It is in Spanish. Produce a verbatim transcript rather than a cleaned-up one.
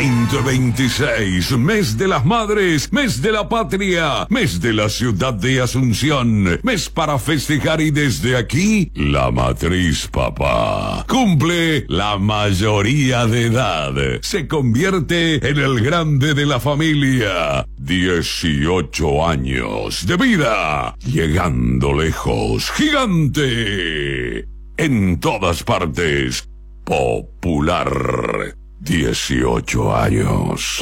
veinte veintiséis, mes de las madres, mes de la patria, mes de la ciudad de Asunción, mes para festejar y desde aquí, la matriz papá cumple la mayoría de edad. Se convierte en el grande de la familia. dieciocho años de vida, llegando lejos, gigante. En todas partes, popular. dieciocho años.